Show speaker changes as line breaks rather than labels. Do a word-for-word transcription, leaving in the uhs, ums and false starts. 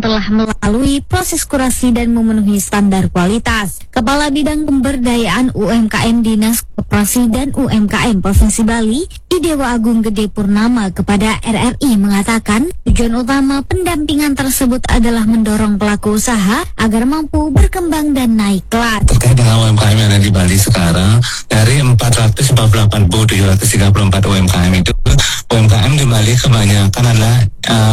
telah melalui proses kurasi dan memenuhi standar kualitas. Kepala Bidang Pemberdayaan U M K M Dinas Koperasi dan U M K M Provinsi Bali, Idewa Agung Gede Purnama kepada R R I mengatakan tujuan utama pendampingan tersebut adalah mendorong pelaku usaha agar mampu berkembang dan naik kelas.
Terkait dengan U M K M yang ada di Bali sekarang, dari empat ratus empat puluh delapan ribu tujuh ratus tiga puluh empat U M K M itu, U M K M di Bali kebanyakan adalah uh,